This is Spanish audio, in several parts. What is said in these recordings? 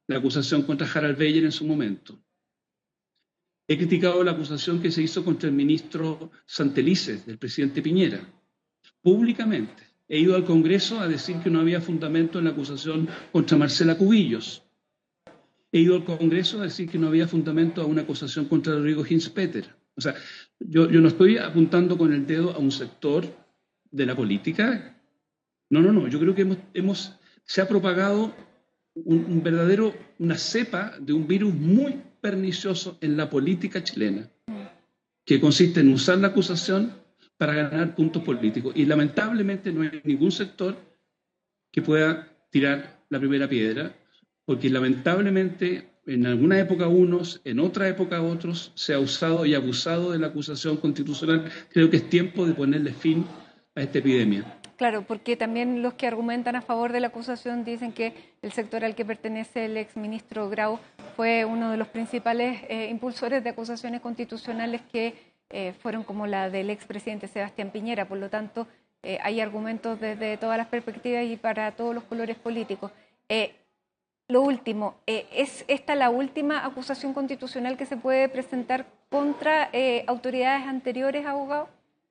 la acusación contra Harald Beyer en su momento. He criticado la acusación que se hizo contra el ministro Santelices, del presidente Piñera, públicamente. He ido al Congreso a decir que no había fundamento en la acusación contra Marcela Cubillos. He ido al Congreso a decir que no había fundamento a una acusación contra Rodrigo Hinspeter. O sea, yo no estoy apuntando con el dedo a un sector de la política. No. Yo creo que se ha propagado una cepa de un virus muy pernicioso en la política chilena, que consiste en usar la acusación para ganar puntos políticos. Y lamentablemente no hay ningún sector que pueda tirar la primera piedra, porque lamentablemente en alguna época unos, en otra época otros, se ha usado y abusado de la acusación constitucional. Creo que es tiempo de ponerle fin a esta epidemia. Claro, porque también los que argumentan a favor de la acusación dicen que el sector al que pertenece el exministro Grau fue uno de los principales impulsores de acusaciones constitucionales que fueron como la del expresidente Sebastián Piñera. Por lo tanto, hay argumentos desde todas las perspectivas y para todos los colores políticos. Lo último, ¿es esta la última acusación constitucional que se puede presentar contra autoridades anteriores, abogado?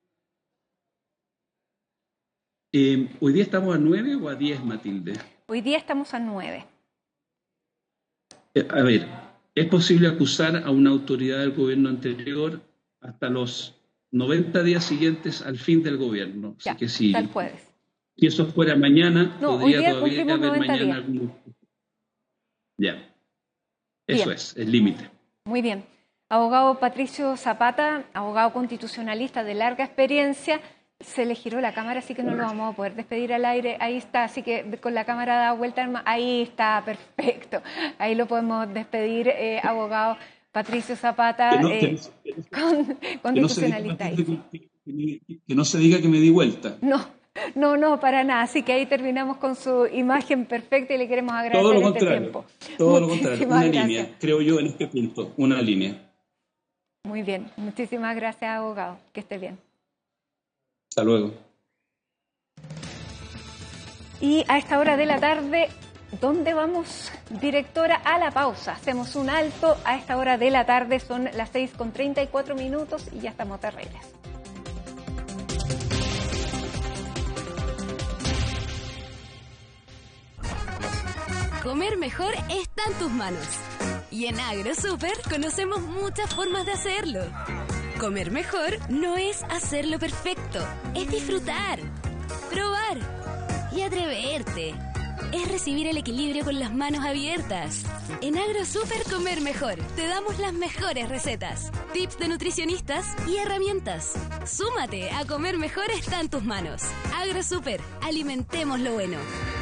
¿Hoy día estamos a 9 o a 10, Matilde? Hoy día estamos a 9. A ver, ¿es posible acusar a una autoridad del gobierno anterior hasta los 90 días siguientes al fin del gobierno? Ya, así que sí. tal jueves. Si eso fuera mañana, no, podría hoy día todavía haber 90 mañana días. algún... Ya, eso Bien. es el límite. Muy bien. Abogado Patricio Zapata, abogado constitucionalista de larga experiencia. Se le giró la cámara, así que no lo vamos a poder despedir al aire. Ahí está, así que con la cámara dada vuelta, ahí está, perfecto. Ahí lo podemos despedir, abogado Patricio Zapata, constitucionalista. Que no se diga que me di vuelta. No, para nada. Así que ahí terminamos con su imagen perfecta y le queremos agradecer todo lo este tiempo. Todo lo contrario, una línea, creo yo, en este punto, una línea. Muy bien, muchísimas gracias, abogado. Que esté bien. Hasta luego. Y a esta hora de la tarde, ¿dónde vamos, directora? A la pausa. Hacemos un alto. A esta hora de la tarde son las 6:34 y ya estamos de regreso. Comer mejor está en tus manos. Y en AgroSuper conocemos muchas formas de hacerlo. Comer mejor no es hacerlo perfecto, es disfrutar, probar y atreverte. Es recibir el equilibrio con las manos abiertas. En AgroSuper Comer Mejor te damos las mejores recetas, tips de nutricionistas y herramientas. Súmate a Comer Mejor está en tus manos. AgroSuper, alimentemos lo bueno.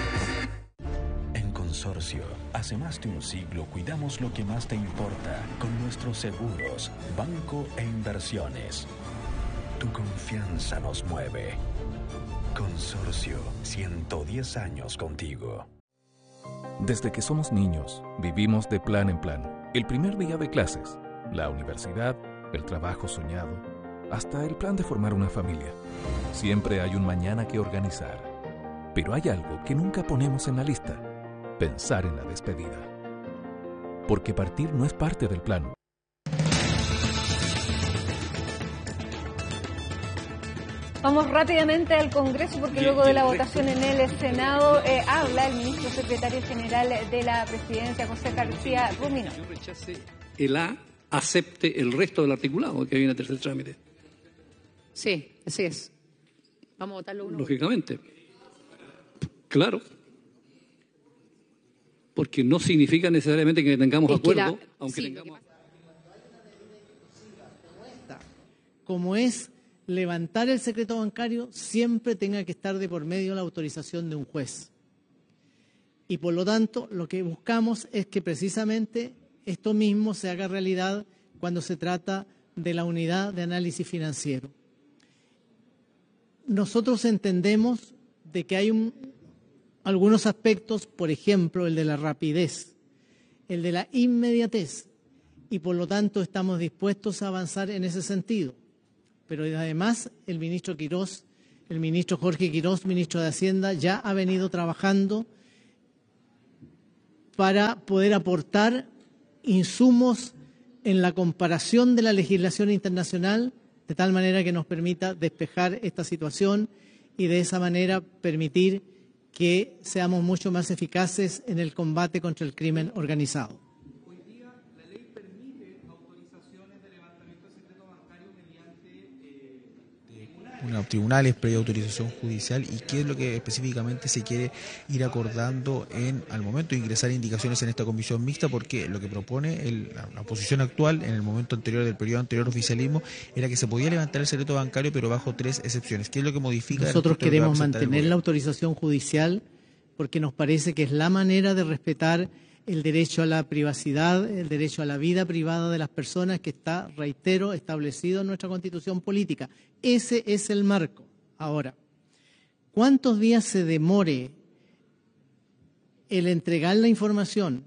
Consorcio. Hace más de un siglo cuidamos lo que más te importa con nuestros seguros, banco e inversiones. Tu confianza nos mueve. Consorcio, 110 años contigo. Desde que somos niños, vivimos de plan en plan. El primer día de clases, la universidad, el trabajo soñado, hasta el plan de formar una familia. Siempre hay un mañana que organizar. Pero hay algo que nunca ponemos en la lista. Pensar en la despedida. Porque partir no es parte del plan. Vamos rápidamente al Congreso porque luego de la votación en el Senado habla el ministro secretario general de la Presidencia, José García Rumino. Yo rechace el A, acepte el resto del articulado que viene a tercer trámite. Sí, así es. Vamos a votarlo uno. Lógicamente. Claro. Porque no significa necesariamente que tengamos acuerdo, aunque tengamos... Como es levantar el secreto bancario, siempre tenga que estar de por medio la autorización de un juez. Y por lo tanto, lo que buscamos es que precisamente esto mismo se haga realidad cuando se trata de la unidad de análisis financiero. Nosotros entendemos de que hay algunos aspectos, por ejemplo, el de la rapidez, el de la inmediatez, y por lo tanto estamos dispuestos a avanzar en ese sentido. Pero además el ministro Quirós, el ministro Jorge Quirós, ministro de Hacienda, ya ha venido trabajando para poder aportar insumos en la comparación de la legislación internacional, de tal manera que nos permita despejar esta situación y de esa manera permitir que seamos mucho más eficaces en el combate contra el crimen organizado. Hoy día la ley permite autorizaciones de levantamiento de secreto bancario mediante tribunales previa autorización judicial, y qué es lo que específicamente se quiere ir acordando al momento de ingresar indicaciones en esta comisión mixta, porque lo que propone la oposición actual en el momento anterior del periodo anterior oficialismo era que se podía levantar el secreto bancario pero bajo 3 excepciones. ¿Qué es lo que modifica? Nosotros queremos mantener la autorización judicial porque nos parece que es la manera de respetar el derecho a la privacidad, el derecho a la vida privada de las personas, que está, reitero, establecido en nuestra Constitución política. Ese es el marco. Ahora, ¿cuántos días se demore el entregar la información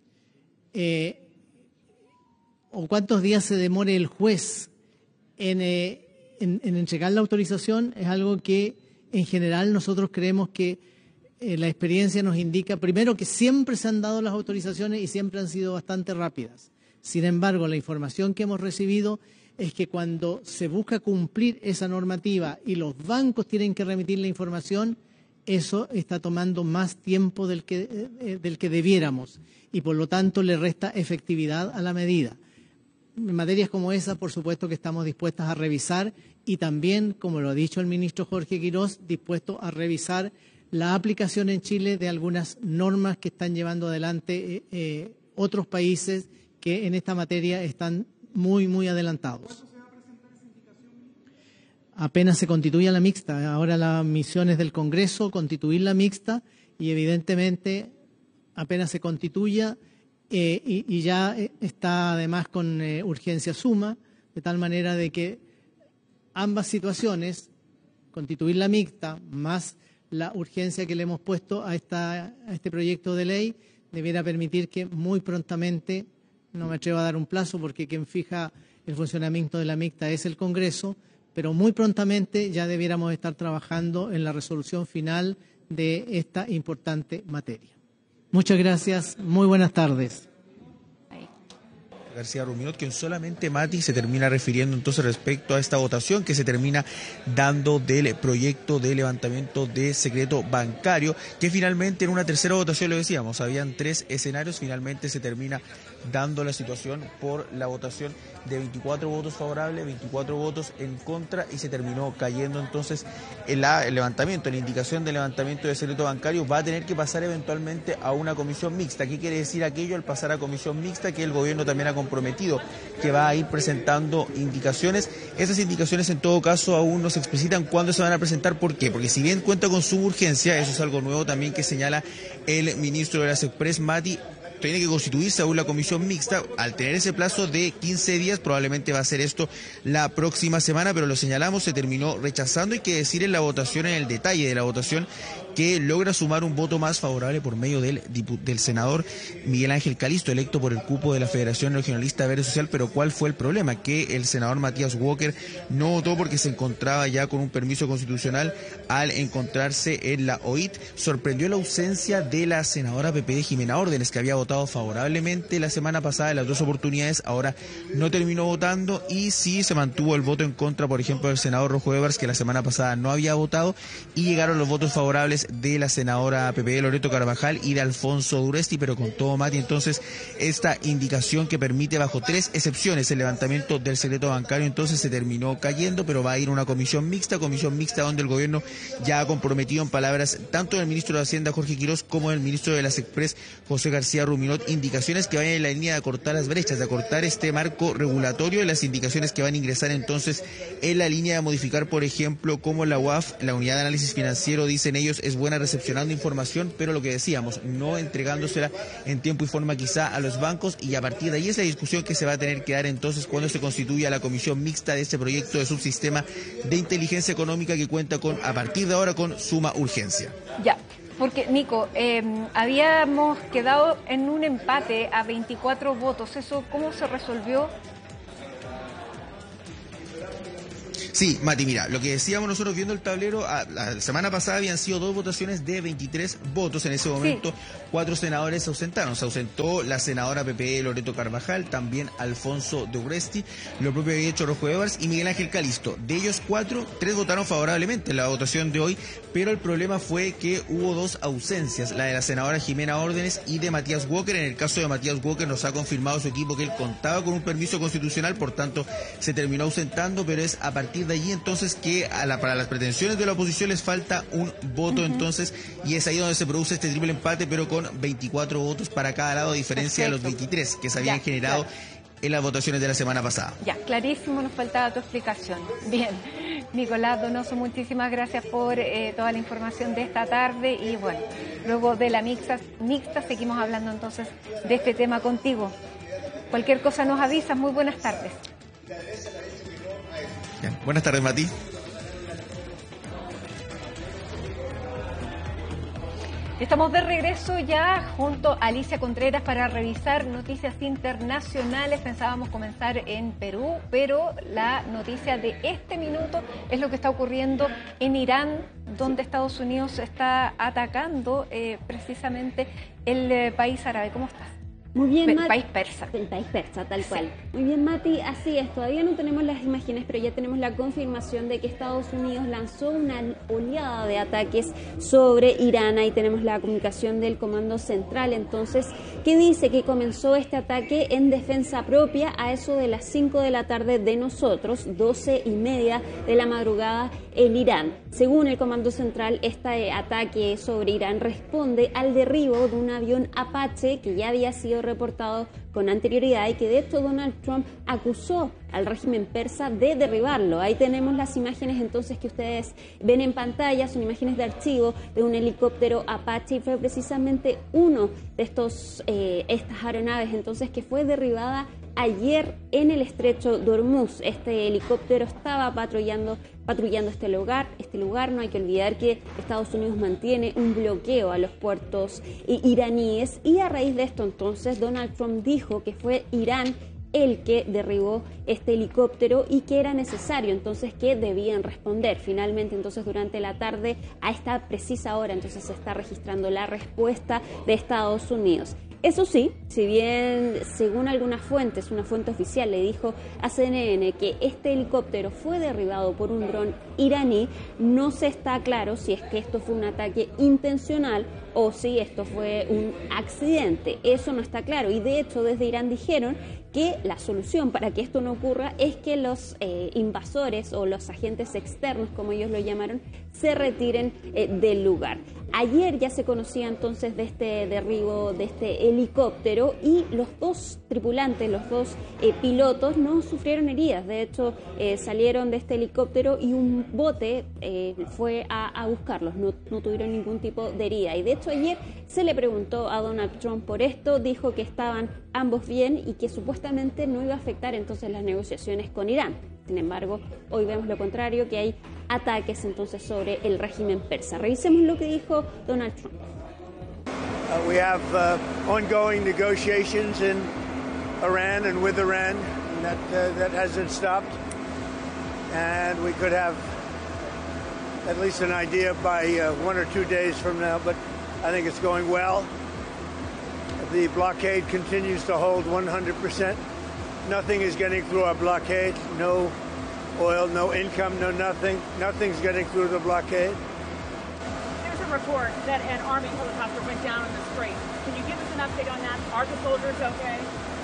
o cuántos días se demore el juez en entregar la autorización? Es algo que en general nosotros creemos que la experiencia nos indica, primero, que siempre se han dado las autorizaciones y siempre han sido bastante rápidas. Sin embargo, la información que hemos recibido es que cuando se busca cumplir esa normativa y los bancos tienen que remitir la información, eso está tomando más tiempo del que debiéramos y por lo tanto le resta efectividad a la medida. En materias como esa, por supuesto que estamos dispuestas a revisar y también, como lo ha dicho el ministro Jorge Quirós, dispuestos a revisar la aplicación en Chile de algunas normas que están llevando adelante otros países que en esta materia están muy, muy adelantados. Apenas se constituya la mixta. Ahora la misión es del Congreso constituir la mixta y evidentemente apenas se constituya y ya está además con urgencia suma, de tal manera de que ambas situaciones, constituir la mixta más la urgencia que le hemos puesto a este proyecto de ley, debiera permitir que muy prontamente, no me atrevo a dar un plazo porque quien fija el funcionamiento de la mixta es el Congreso, pero muy prontamente ya debiéramos estar trabajando en la resolución final de esta importante materia. Muchas gracias, muy buenas tardes. García Ruminot, que solamente Mati se termina refiriendo entonces respecto a esta votación que se termina dando del proyecto de levantamiento de secreto bancario, que finalmente en una tercera votación, lo decíamos, habían 3 escenarios, finalmente se termina dando la situación por la votación de 24 votos favorables, 24 votos en contra, y se terminó cayendo entonces el levantamiento, la indicación de levantamiento de secreto bancario va a tener que pasar eventualmente a una comisión mixta. ¿Qué quiere decir aquello al pasar a comisión mixta? Que el gobierno también ha comprometido que va a ir presentando indicaciones. Esas indicaciones en todo caso aún no se explicitan cuándo se van a presentar. ¿Por qué? Porque si bien cuenta con suma urgencia, eso es algo nuevo también que señala el ministro de las Express, Mati, tiene que constituirse aún la comisión mixta. Al tener ese plazo de 15 días, probablemente va a ser esto la próxima semana, pero lo señalamos, se terminó rechazando. Hay que decir en la votación, en el detalle de la votación, que logra sumar un voto más favorable por medio del senador Miguel Ángel Calisto, electo por el cupo de la Federación Regionalista Verde Social. Pero ¿cuál fue el problema? Que el senador Matías Walker no votó porque se encontraba ya con un permiso constitucional al encontrarse en la OIT. Sorprendió la ausencia de la senadora PPD Jimena Órdenes, que había votado favorablemente la semana pasada en las 2 oportunidades, ahora no terminó votando, y sí se mantuvo el voto en contra, por ejemplo, del senador Rojo Evers, que la semana pasada no había votado, y llegaron los votos favorables de la senadora PPD Loreto Carvajal y de Alfonso Duresti. Pero con todo, Mati, entonces esta indicación que permite bajo 3 excepciones el levantamiento del secreto bancario entonces se terminó cayendo, pero va a ir a una comisión mixta donde el gobierno ya ha comprometido, en palabras tanto del ministro de Hacienda Jorge Quirós como del ministro de las Express José García Ruminot, indicaciones que vayan en la línea de acortar las brechas, de acortar este marco regulatorio, y las indicaciones que van a ingresar entonces en la línea de modificar, por ejemplo, como la UAF, la Unidad de Análisis Financiero, dicen ellos, es buena recepcionando información, pero lo que decíamos, no entregándosela en tiempo y forma quizá a los bancos, y a partir de ahí es la discusión que se va a tener que dar entonces cuando se constituya la comisión mixta de este proyecto de subsistema de inteligencia económica que cuenta con, a partir de ahora, con suma urgencia. Ya. Porque, Nico, habíamos quedado en un empate a 24 votos. ¿Eso cómo se resolvió? Sí, Mati, mira, lo que decíamos nosotros viendo el tablero, la semana pasada habían sido 2 votaciones de 23 votos. En ese momento, sí, 4 senadores se ausentaron. Se ausentó la senadora PPE Loreto Carvajal, también Alfonso de Urresti, lo propio había hecho Rojo Evars y Miguel Ángel Calisto. De ellos 4, 3 votaron favorablemente en la votación de hoy, pero el problema fue que hubo 2 ausencias, la de la senadora Jimena Órdenes y de Matías Walker. En el caso de Matías Walker nos ha confirmado su equipo que él contaba con un permiso constitucional, por tanto se terminó ausentando, pero es a partir de allí entonces que para las pretensiones de la oposición les falta un voto, entonces, y es ahí donde se produce este triple empate, pero con 24 votos para cada lado, a diferencia de los 23 que se habían generado en las votaciones de la semana pasada. Ya, clarísimo, nos faltaba tu explicación. Bien, Nicolás Donoso, muchísimas gracias por toda la información de esta tarde, y bueno, luego de la mixta seguimos hablando entonces de este tema contigo. Cualquier cosa nos avisas. Muy buenas tardes. Bien. Buenas tardes, Mati. Estamos de regreso ya junto a Alicia Contreras para revisar noticias internacionales. Pensábamos comenzar en Perú, pero la noticia de este minuto es lo que está ocurriendo en Irán, donde Estados Unidos está atacando precisamente el país árabe. ¿Cómo estás? Muy bien, Mati. País persa. El país persa, tal cual. Muy bien, Mati, así es. Todavía no tenemos las imágenes, pero ya tenemos la confirmación de que Estados Unidos lanzó una oleada de ataques sobre Irán. Ahí tenemos la comunicación del Comando Central, entonces, que dice que comenzó este ataque en defensa propia a eso de las 5 de la tarde de nosotros, 12:30 de la madrugada en Irán. Según el Comando Central, este ataque sobre Irán responde al derribo de un avión Apache que ya había sido reportado con anterioridad y que de hecho Donald Trump acusó al régimen persa de derribarlo. Ahí tenemos las imágenes entonces que ustedes ven en pantalla, son imágenes de archivo de un helicóptero Apache, y fue precisamente uno de estas aeronaves entonces que fue derribada ayer en el estrecho de Hormuz. Este helicóptero estaba patrullando este lugar. No hay que olvidar que Estados Unidos mantiene un bloqueo a los puertos iraníes, y a raíz de esto entonces Donald Trump dijo que fue Irán el que derribó este helicóptero y que era necesario entonces que debían responder. Finalmente entonces durante la tarde, a esta precisa hora, entonces se está registrando la respuesta de Estados Unidos. Eso sí, si bien según algunas fuentes, una fuente oficial le dijo a CNN que este helicóptero fue derribado por un dron iraní, no se está claro si es que esto fue un ataque intencional o si esto fue un accidente. Eso no está claro, y de hecho desde Irán dijeron que la solución para que esto no ocurra es que los invasores o los agentes externos, como ellos lo llamaron, se retiren del lugar. Ayer ya se conocía entonces de este derribo de este helicóptero, y los 2 tripulantes, los 2 pilotos no sufrieron heridas. De hecho, salieron de este helicóptero y un bote fue a buscarlos. No tuvieron ningún tipo de herida. Y de hecho ayer se le preguntó a Donald Trump por esto, dijo que estaban ambos bien y que supuestamente no iba a afectar entonces las negociaciones con Irán. Sin embargo, hoy vemos lo contrario, que hay ataques entonces sobre el régimen persa. Revisemos lo que dijo Donald Trump. We have ongoing negotiations in Iran and with Iran, and that hasn't stopped. And we could have at least an idea by 1 or 2 days from now, but I think it's going well. The blockade continues to hold 100%. Nothing is getting through our blockade. No oil, no income, no nothing. Nothing's getting through the blockade. There's a report that an Army helicopter went down in the strait. Can you give us an update on that? Are the soldiers okay?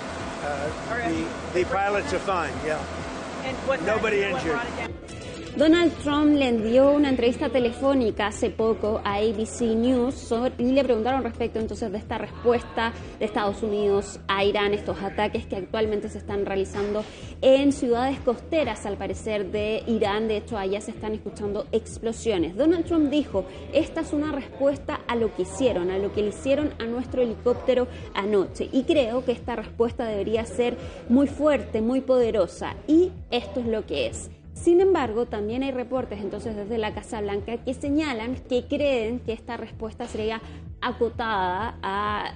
The pilots are fine, yeah. And what's Nobody that, injured. What brought it down? Donald Trump le dio una entrevista telefónica hace poco a ABC News y le preguntaron respecto entonces de esta respuesta de Estados Unidos a Irán, estos ataques que actualmente se están realizando en ciudades costeras, al parecer, de Irán. De hecho, allá se están escuchando explosiones. Donald Trump dijo, esta es una respuesta a lo que hicieron, a lo que le hicieron a nuestro helicóptero anoche. Y creo que esta respuesta debería ser muy fuerte, muy poderosa. Y esto es lo que es. Sin embargo, también hay reportes entonces desde la Casa Blanca que señalan que creen que esta respuesta sería acotada a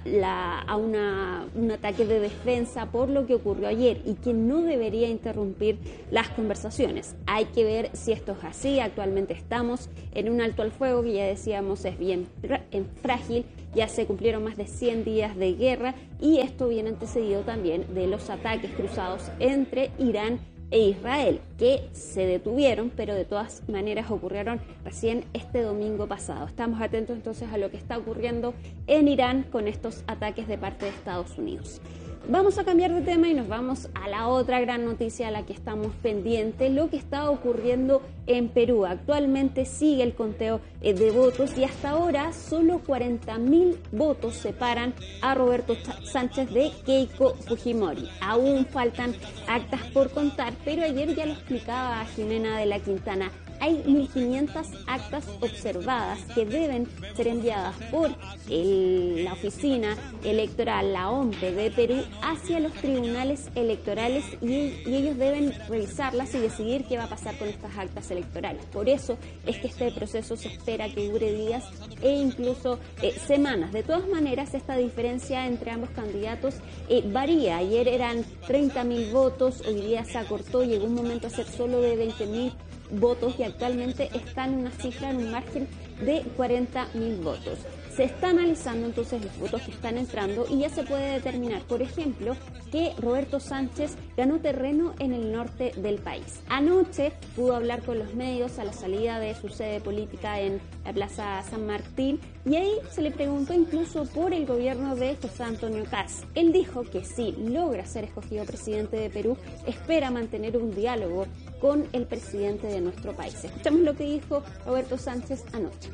un ataque de defensa por lo que ocurrió ayer y que no debería interrumpir las conversaciones. Hay que ver si esto es así. Actualmente estamos en un alto al fuego que ya decíamos es bien frágil. Ya se cumplieron más de 100 días de guerra y esto viene antecedido también de los ataques cruzados entre Irán e Israel, que se detuvieron, pero de todas maneras ocurrieron recién este domingo pasado. Estamos atentos entonces a lo que está ocurriendo en Irán con estos ataques de parte de Estados Unidos. Vamos a cambiar de tema y nos vamos a la otra gran noticia a la que estamos pendientes, lo que está ocurriendo en Perú. Actualmente sigue el conteo de votos y hasta ahora solo 40.000 votos separan a Roberto Sánchez de Keiko Fujimori. Aún faltan actas por contar, pero ayer ya lo explicaba Jimena de la Quintana. Hay 1.500 actas observadas que deben ser enviadas por la oficina electoral, la OMPE de Perú, hacia los tribunales electorales y ellos deben revisarlas y decidir qué va a pasar con estas actas electorales. Por eso es que este proceso se espera que dure días e incluso semanas. De todas maneras, esta diferencia entre ambos candidatos varía. Ayer eran 30.000 votos, hoy día se acortó, llegó un momento a ser solo de 20.000 votos y actualmente están en una cifra, en un margen de 40.000 votos. Se está analizando entonces los votos que están entrando y ya se puede determinar, por ejemplo, que Roberto Sánchez ganó terreno en el norte del país. Anoche pudo hablar con los medios a la salida de su sede política en la Plaza San Martín y ahí se le preguntó incluso por el gobierno de José Antonio Kast. Él dijo que si logra ser escogido presidente de Perú, espera mantener un diálogo con el presidente de nuestro país. Escuchamos lo que dijo Roberto Sánchez anoche.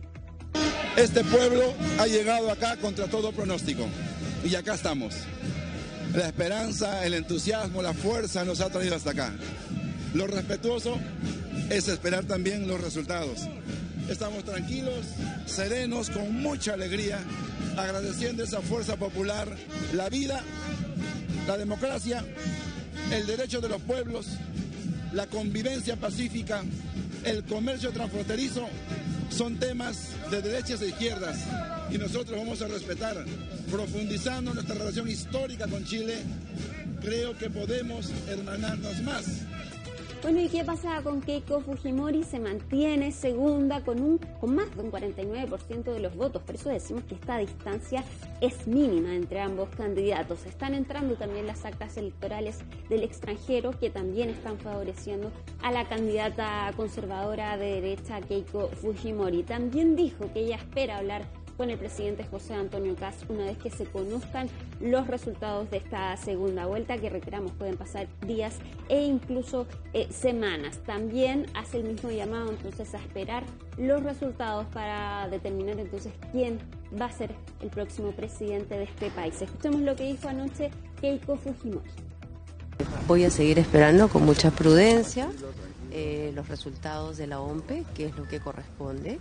Este pueblo ha llegado acá contra todo pronóstico y acá estamos. La esperanza, el entusiasmo, la fuerza nos ha traído hasta acá. Lo respetuoso es esperar también los resultados. Estamos tranquilos, serenos, con mucha alegría, agradeciendo esa fuerza popular, la vida, la democracia, el derecho de los pueblos, la convivencia pacífica, el comercio transfronterizo. Son temas de derechas e izquierdas y nosotros vamos a respetar, profundizando nuestra relación histórica con Chile. Creo que podemos hermanarnos más. Bueno, ¿y qué pasa con Keiko Fujimori? Se mantiene segunda con más de un 49% de los votos. Por eso decimos que esta distancia es mínima entre ambos candidatos. Están entrando también las actas electorales del extranjero que también están favoreciendo a la candidata conservadora de derecha Keiko Fujimori. También dijo que ella espera hablar con el presidente José Antonio Kast una vez que se conozcan los resultados de esta segunda vuelta, que reiteramos pueden pasar días e incluso semanas. También hace el mismo llamado entonces a esperar los resultados para determinar entonces quién va a ser el próximo presidente de este país. Escuchemos lo que dijo anoche Keiko Fujimori. Voy a seguir esperando con mucha prudencia los resultados de la OMPE, que es lo que corresponde.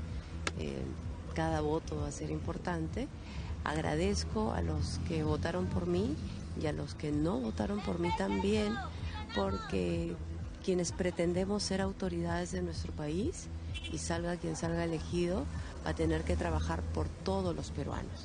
Cada voto va a ser importante. Agradezco a los que votaron por mí y a los que no votaron por mí también, porque quienes pretendemos ser autoridades de nuestro país, y salga quien salga elegido, va a tener que trabajar por todos los peruanos.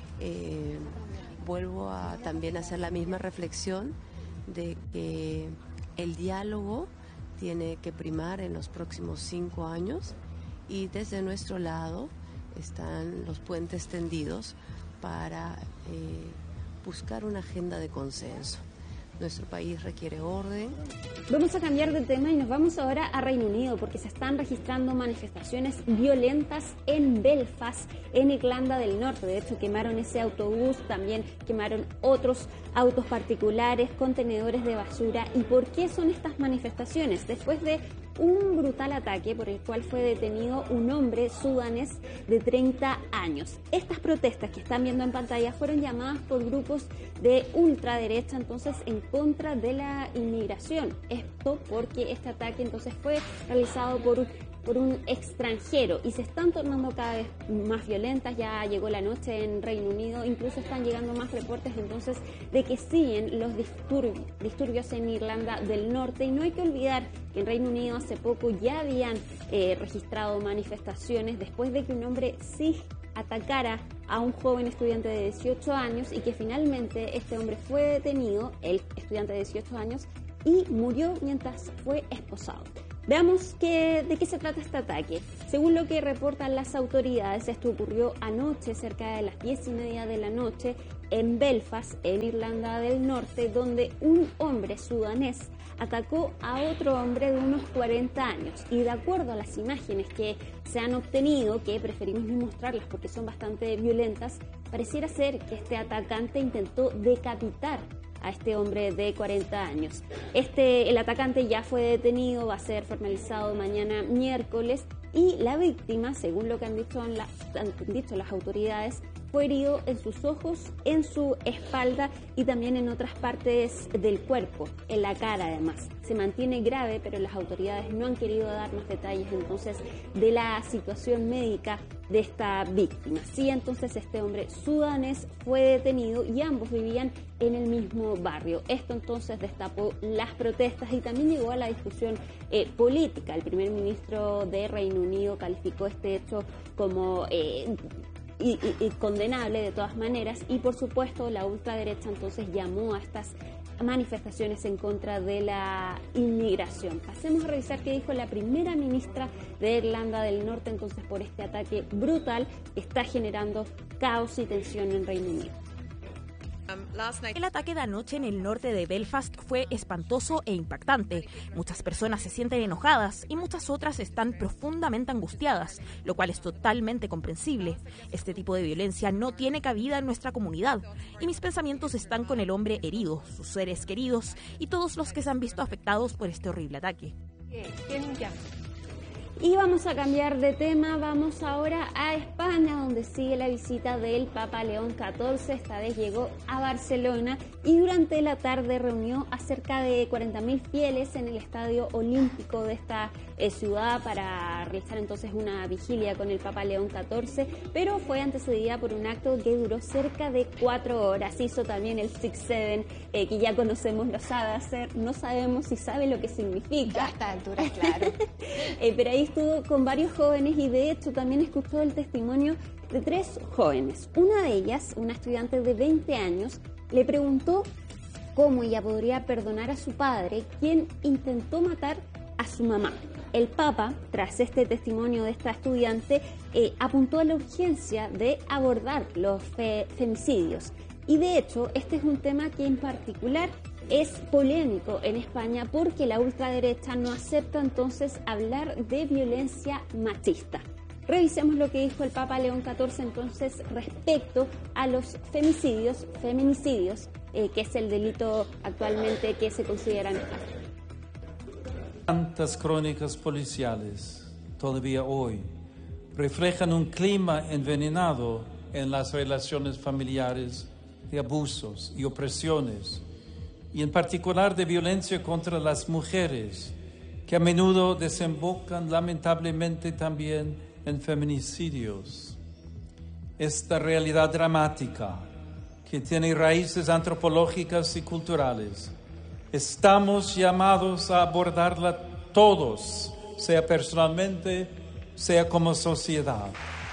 Vuelvo a también hacer la misma reflexión de que el diálogo tiene que primar en los próximos 5 años y desde nuestro lado están los puentes tendidos para buscar una agenda de consenso. Nuestro país requiere orden. Vamos a cambiar de tema y nos vamos ahora a Reino Unido porque se están registrando manifestaciones violentas en Belfast, en Irlanda del Norte. De hecho, quemaron ese autobús, también quemaron otros autos particulares, contenedores de basura. ¿Y por qué son estas manifestaciones? Después de un brutal ataque por el cual fue detenido un hombre sudanés de 30 años. Estas protestas que están viendo en pantalla fueron llamadas por grupos de ultraderecha entonces en contra de la inmigración. Esto porque este ataque entonces fue realizado por un extranjero y se están tornando cada vez más violentas. Ya llegó la noche en Reino Unido, incluso están llegando más reportes entonces de que siguen los disturbios en Irlanda del Norte. Y no hay que olvidar que en Reino Unido hace poco ya habían registrado manifestaciones después de que un hombre sí atacara a un joven estudiante de 18 años y que finalmente este hombre fue detenido, el estudiante de 18 años, y murió mientras fue esposado. Veamos de qué se trata este ataque. Según lo que reportan las autoridades, esto ocurrió anoche cerca de las 10:30 de la noche en Belfast, en Irlanda del Norte, donde un hombre sudanés atacó a otro hombre de unos 40 años. Y de acuerdo a las imágenes que se han obtenido, que preferimos no mostrarlas porque son bastante violentas, pareciera ser que este atacante intentó decapitar a este hombre de 40 años. El atacante ya fue detenido, va a ser formalizado mañana miércoles, y la víctima, según lo que han dicho las autoridades, fue herido en sus ojos, en su espalda y también en otras partes del cuerpo, en la cara además. Se mantiene grave, pero las autoridades no han querido dar más detalles entonces de la situación médica de esta víctima. Sí, entonces este hombre sudanés fue detenido y ambos vivían en el mismo barrio. Esto entonces destapó las protestas y también llegó a la discusión política. El primer ministro de Reino Unido calificó este hecho como y condenable de todas maneras, y por supuesto la ultraderecha entonces llamó a estas manifestaciones en contra de la inmigración. Pasemos a revisar qué dijo la primera ministra de Irlanda del Norte entonces por este ataque brutal que está generando caos y tensión en Reino Unido. El ataque de anoche en el norte de Belfast fue espantoso e impactante. Muchas personas se sienten enojadas y muchas otras están profundamente angustiadas, lo cual es totalmente comprensible. Este tipo de violencia no tiene cabida en nuestra comunidad y mis pensamientos están con el hombre herido, sus seres queridos y todos los que se han visto afectados por este horrible ataque. Y vamos a cambiar de tema, vamos ahora a España, donde sigue la visita del Papa León XIV. Esta vez llegó a Barcelona y durante la tarde reunió a cerca de 40.000 fieles en el Estadio Olímpico de esta ciudad para realizar entonces una vigilia con el Papa León XIV, pero fue antecedida por un acto que duró cerca de 4 horas. Hizo también el 6-7, que ya conocemos, lo sabe hacer, no sabemos si sabe lo que significa. A esta altura, claro. Pero ahí estuvo con varios jóvenes y de hecho también escuchó el testimonio de 3 jóvenes. Una de ellas, una estudiante de 20 años, le preguntó cómo ella podría perdonar a su padre, quien intentó matar a su mamá. El Papa, tras este testimonio de esta estudiante, apuntó a la urgencia de abordar los femicidios. Y de hecho, este es un tema que en particular es polémico en España porque la ultraderecha no acepta entonces hablar de violencia machista. Revisemos lo que dijo el Papa León XIV entonces respecto a los feminicidios, que es el delito actualmente que se considera en España. Tantas crónicas policiales todavía hoy reflejan un clima envenenado en las relaciones familiares de abusos y opresiones, y en particular de violencia contra las mujeres, que a menudo desembocan lamentablemente también en feminicidios. Esta realidad dramática, que tiene raíces antropológicas y culturales, estamos llamados a abordarla todos, sea personalmente, sea como sociedad.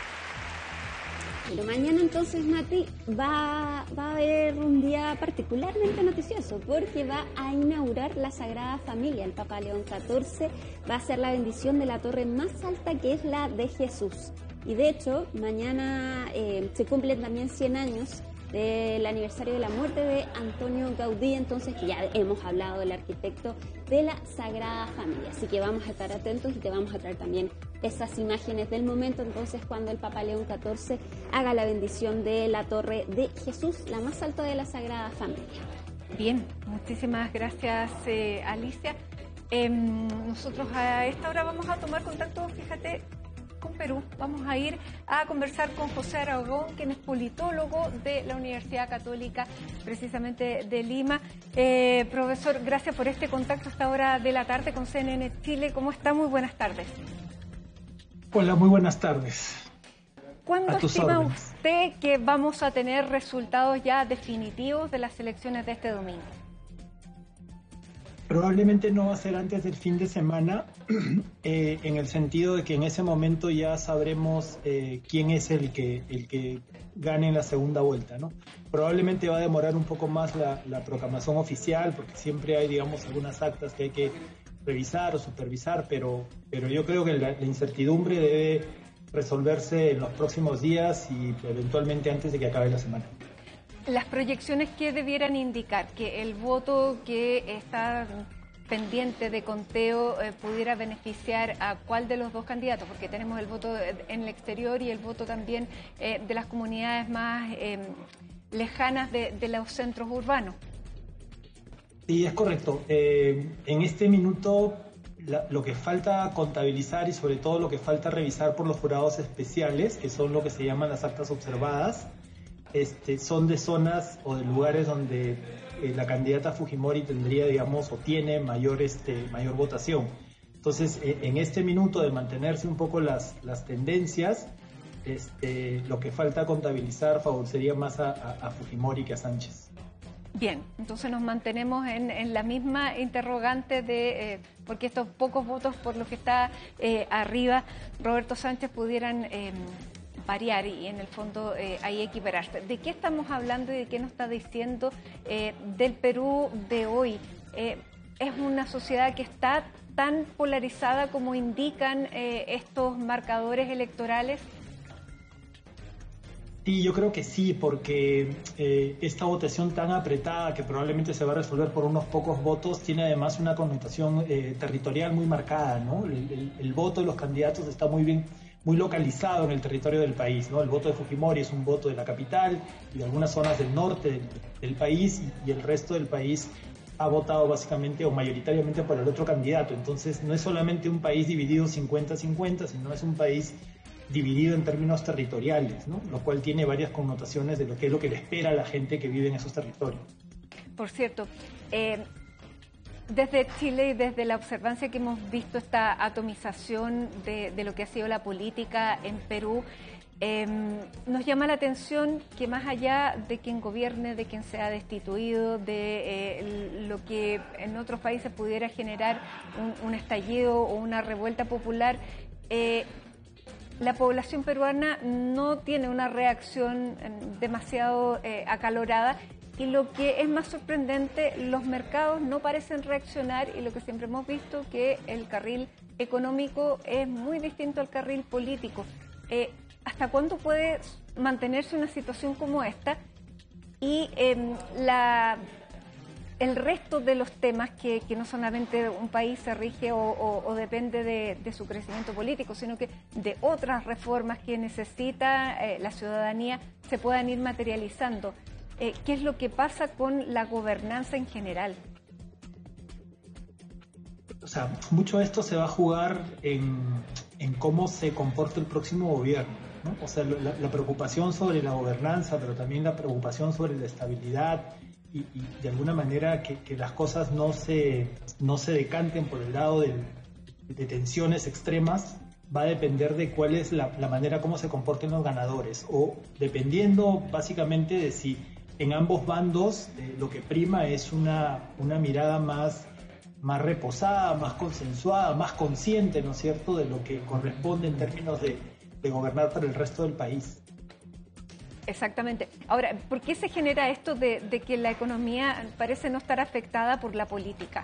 Pero mañana entonces, Mati, va a haber un día particularmente noticioso porque va a inaugurar la Sagrada Familia. El Papa León XIV va a hacer la bendición de la torre más alta, que es la de Jesús. Y de hecho, mañana se cumplen también 100 años del aniversario de la muerte de Antonio Gaudí, entonces, que ya hemos hablado del arquitecto de la Sagrada Familia. Así que vamos a estar atentos y te vamos a traer también esas imágenes del momento, entonces, cuando el Papa León XIV haga la bendición de la Torre de Jesús, la más alta de la Sagrada Familia. Bien, muchísimas gracias, Alicia. Nosotros a esta hora vamos a tomar contacto, fíjate, con Perú. Vamos a ir a conversar con José Aragón, quien es politólogo de la Universidad Católica, precisamente de Lima. Profesor, gracias por este contacto a esta hora de la tarde con CNN Chile. ¿Cómo está? Muy buenas tardes. Hola, muy buenas tardes. ¿Cuándo estima usted que vamos a tener resultados ya definitivos de las elecciones de este domingo? Probablemente no va a ser antes del fin de semana, en el sentido de que en ese momento ya sabremos quién es el que gane en la segunda vuelta, ¿no? Probablemente va a demorar un poco más la proclamación oficial, porque siempre hay, digamos, algunas actas que hay que revisar o supervisar, pero yo creo que la incertidumbre debe resolverse en los próximos días y eventualmente antes de que acabe la semana. Las proyecciones que debieran indicar que el voto que está pendiente de conteo pudiera beneficiar a cuál de los dos candidatos, porque tenemos el voto en el exterior y el voto también de las comunidades más lejanas de los centros urbanos. Sí, es correcto. En este minuto lo que falta contabilizar y sobre todo lo que falta revisar por los jurados especiales, que son lo que se llaman las actas observadas, son de zonas o de lugares donde la candidata Fujimori tendría, digamos, o tiene mayor votación. Entonces, en este minuto de mantenerse un poco las tendencias, lo que falta contabilizar favorecería más a Fujimori que a Sánchez. Bien, entonces nos mantenemos en la misma interrogante porque estos pocos votos por los que está arriba Roberto Sánchez pudieran variar y en el fondo ahí equipararse. ¿De qué estamos hablando y de qué nos está diciendo del Perú de hoy? ¿Es una sociedad que está tan polarizada como indican estos marcadores electorales? Sí, yo creo que sí, porque esta votación tan apretada que probablemente se va a resolver por unos pocos votos tiene además una connotación territorial muy marcada, ¿no? El voto de los candidatos está muy localizado en el territorio del país, ¿no? El voto de Fujimori es un voto de la capital y de algunas zonas del norte del país y el resto del país ha votado básicamente o mayoritariamente por el otro candidato. Entonces no es solamente un país dividido 50-50, sino es un país dividido en términos territoriales, ¿no? Lo cual tiene varias connotaciones de lo que es lo que le espera a la gente que vive en esos territorios. Por cierto, desde Chile y desde la observancia que hemos visto esta atomización de lo que ha sido la política en Perú, nos llama la atención que más allá de quien gobierne, de quien sea destituido, de lo que en otros países pudiera generar un estallido o una revuelta popular, la población peruana no tiene una reacción demasiado acalorada y lo que es más sorprendente, los mercados no parecen reaccionar y lo que siempre hemos visto que el carril económico es muy distinto al carril político. ¿Hasta cuándo puede mantenerse una situación como esta? Y el resto de los temas que no solamente un país se rige o depende de su crecimiento político, sino que de otras reformas que necesita la ciudadanía se puedan ir materializando. ¿Qué es lo que pasa con la gobernanza en general? O sea, mucho de esto se va a jugar en cómo se comporta el próximo gobierno, ¿no? O sea, la preocupación sobre la gobernanza, pero también la preocupación sobre la estabilidad y de alguna manera que las cosas no se decanten por el lado de tensiones extremas, va a depender de cuál es la manera como se comporten los ganadores, o dependiendo básicamente de si en ambos bandos lo que prima es una mirada más reposada, más consensuada, más consciente, ¿no es cierto?, de lo que corresponde en términos de gobernar para el resto del país. Exactamente. Ahora, ¿por qué se genera esto de que la economía parece no estar afectada por la política?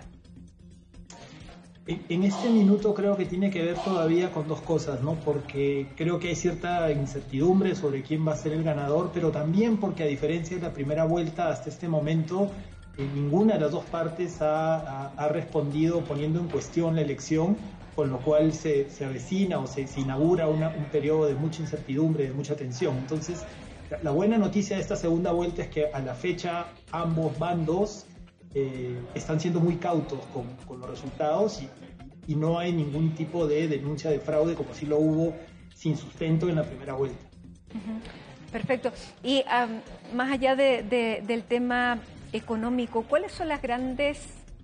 En este minuto creo que tiene que ver todavía con dos cosas, ¿no? Porque creo que hay cierta incertidumbre sobre quién va a ser el ganador, pero también porque, a diferencia de la primera vuelta, hasta este momento ninguna de las dos partes ha respondido poniendo en cuestión la elección, con lo cual se avecina o se inaugura un periodo de mucha incertidumbre, de mucha tensión. Entonces, la buena noticia de esta segunda vuelta es que a la fecha ambos bandos están siendo muy cautos con los resultados y no hay ningún tipo de denuncia de fraude como sí lo hubo sin sustento en la primera vuelta. Perfecto. Y más allá del tema económico, ¿cuáles son las grandes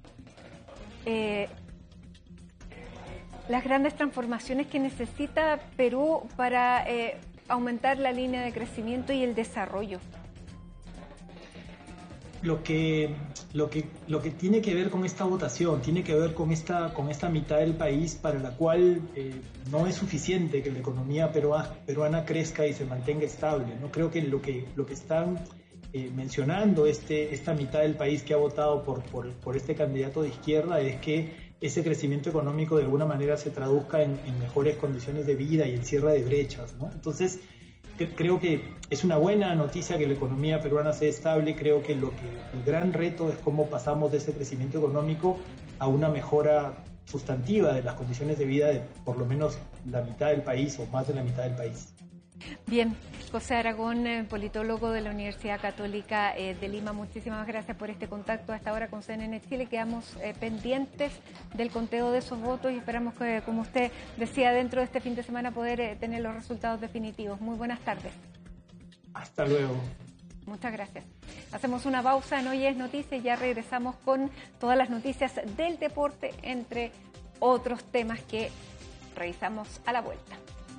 transformaciones que necesita Perú para aumentar la línea de crecimiento y el desarrollo? lo que tiene que ver con esta votación, tiene que ver con esta mitad del país para la cual no es suficiente que la economía peruana crezca y se mantenga estable. No creo que lo que están mencionando esta mitad del país que ha votado por este candidato de izquierda es que ese crecimiento económico de alguna manera se traduzca en mejores condiciones de vida y en cierre de brechas, ¿no? Entonces, creo que es una buena noticia que la economía peruana sea estable. Creo que el gran reto es cómo pasamos de ese crecimiento económico a una mejora sustantiva de las condiciones de vida de por lo menos la mitad del país o más de la mitad del país. Bien, José Aragón, politólogo de la Universidad Católica de Lima, muchísimas gracias por este contacto a esta hora con CNN Chile. Quedamos pendientes del conteo de esos votos y esperamos que, como usted decía, dentro de este fin de semana poder tener los resultados definitivos. Muy buenas tardes. Hasta luego. Muchas gracias. Hacemos una pausa en Hoy es Noticia y ya regresamos con todas las noticias del deporte, entre otros temas que revisamos a la vuelta.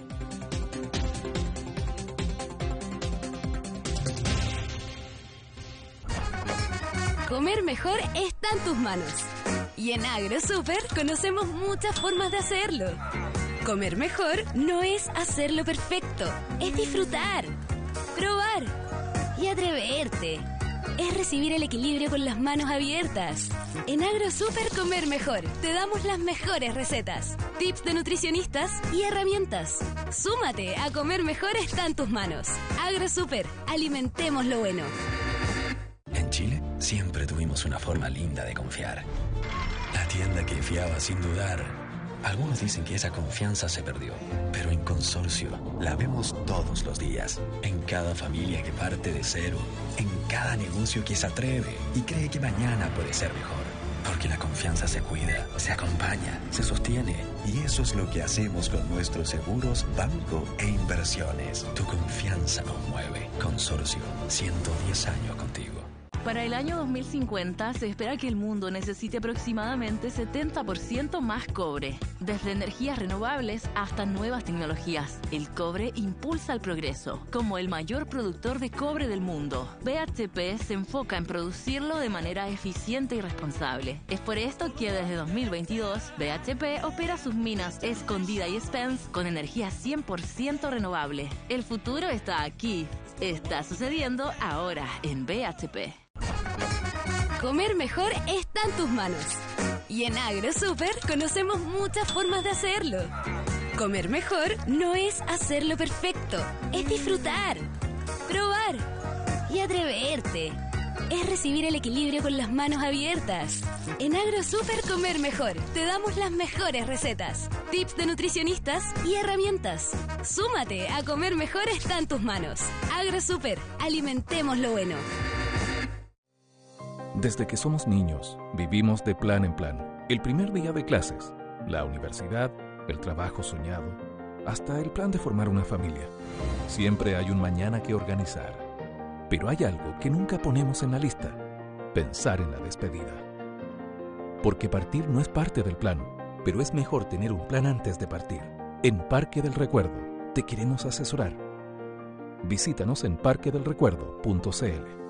Comer mejor está en tus manos. Y en AgroSuper conocemos muchas formas de hacerlo. Comer mejor no es hacerlo perfecto, es disfrutar, probar y atreverte. Es recibir el equilibrio con las manos abiertas. En AgroSuper Comer Mejor te damos las mejores recetas, tips de nutricionistas y herramientas. Súmate a Comer Mejor está en tus manos. AgroSuper, alimentemos lo bueno. En Chile siempre tuvimos una forma linda de confiar. La tienda que fiaba sin dudar. Algunos dicen que esa confianza se perdió, pero en Consorcio la vemos todos los días. En cada familia que parte de cero, en cada negocio que se atreve y cree que mañana puede ser mejor. Porque la confianza se cuida, se acompaña, se sostiene. Y eso es lo que hacemos con nuestros seguros, banco e inversiones. Tu confianza nos mueve. Consorcio, 110 años contigo. Para el año 2050 se espera que el mundo necesite aproximadamente 70% más cobre. Desde energías renovables hasta nuevas tecnologías, el cobre impulsa el progreso. Como el mayor productor de cobre del mundo, BHP se enfoca en producirlo de manera eficiente y responsable. Es por esto que desde 2022, BHP opera sus minas Escondida y Spence con energía 100% renovable. El futuro está aquí. Está sucediendo ahora en BHP. Comer mejor está en tus manos. Y en AgroSuper conocemos muchas formas de hacerlo. Comer mejor no es hacerlo perfecto, es disfrutar, probar y atreverte. Es recibir el equilibrio con las manos abiertas. En AgroSuper Comer Mejor te damos las mejores recetas, tips de nutricionistas y herramientas. Súmate a Comer Mejor está en tus manos. AgroSuper, alimentemos lo bueno. Desde que somos niños, vivimos de plan en plan. El primer día de clases, la universidad, el trabajo soñado, hasta el plan de formar una familia. Siempre hay un mañana que organizar. Pero hay algo que nunca ponemos en la lista: pensar en la despedida. Porque partir no es parte del plan, pero es mejor tener un plan antes de partir. En Parque del Recuerdo te queremos asesorar. Visítanos en parquedelrecuerdo.cl.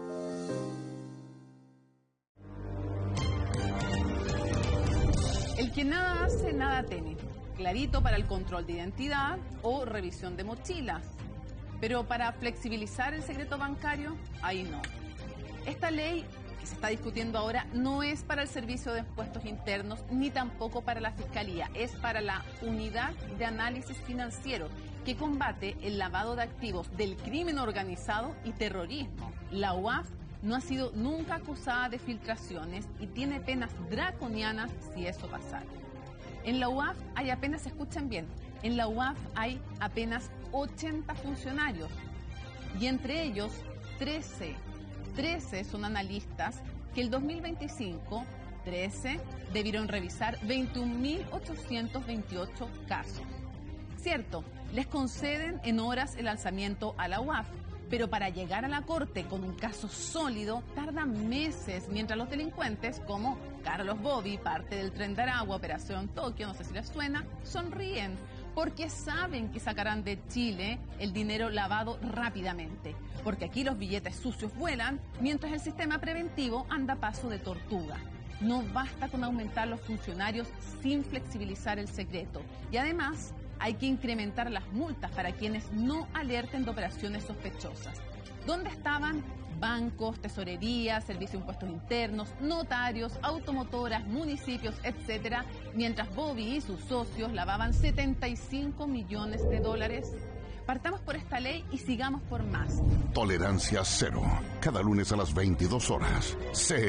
El que nada hace, nada teme. Clarito para el control de identidad o revisión de mochilas. Pero para flexibilizar el secreto bancario, ahí no. Esta ley que se está discutiendo ahora no es para el Servicio de Impuestos Internos ni tampoco para la Fiscalía. Es para la Unidad de Análisis Financiero que combate el lavado de activos del crimen organizado y terrorismo. La UAF no ha sido nunca acusada de filtraciones y tiene penas draconianas si eso pasara. En la UAF hay apenas, escuchen bien, en la UAF hay apenas 80 funcionarios y entre ellos 13 son analistas que el 2025, 13 debieron revisar 21.828 casos. Cierto, les conceden en horas el alzamiento a la UAF, pero para llegar a la corte con un caso sólido tardan meses, mientras los delincuentes como Carlos Bobby, parte del Tren de Aragua, Operación Tokio, no sé si les suena, sonríen, porque saben que sacarán de Chile el dinero lavado rápidamente, porque aquí los billetes sucios vuelan, mientras el sistema preventivo anda a paso de tortuga. No basta con aumentar los funcionarios sin flexibilizar el secreto. Y además hay que incrementar las multas para quienes no alerten de operaciones sospechosas. ¿Dónde estaban bancos, tesorerías, servicio de impuestos internos, notarios, automotoras, municipios, etcétera, mientras Bobby y sus socios lavaban 75 millones de dólares? Partamos por esta ley y sigamos por más. Tolerancia cero. Cada lunes a las 22 horas.